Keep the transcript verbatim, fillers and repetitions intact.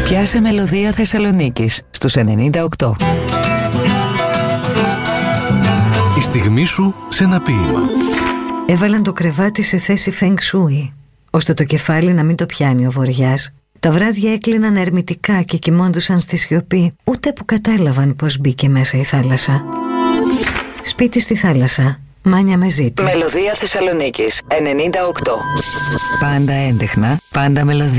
Πιάσε μελωδία Θεσσαλονίκης στους ενενήντα οκτώ. Η στιγμή σου σε ένα ποίημα. Έβαλαν το κρεβάτι σε θέση Feng Shui, ώστε το κεφάλι να μην το πιάνει ο βοριάς. Τα βράδια έκλειναν ερμητικά και κοιμώντουσαν στη σιωπή, ούτε που κατάλαβαν πως μπήκε μέσα η θάλασσα. Σπίτι στη θάλασσα, Μάνια Μεζίτη. Μελωδία Θεσσαλονίκης ενενήντα οκτώ. Πάντα έντεχνα, πάντα μελωδία.